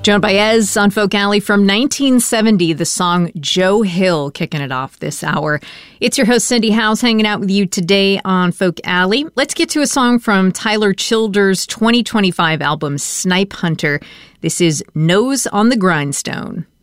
Joan Baez on Folk Alley from 1970, the song Joe Hill kicking it off this hour. It's your host, Cindy Howes, hanging out with you today on Folk Alley. Let's get to a song from Tyler Childers' 2025 album, Snipe Hunter. This is Nose on the Grindstone.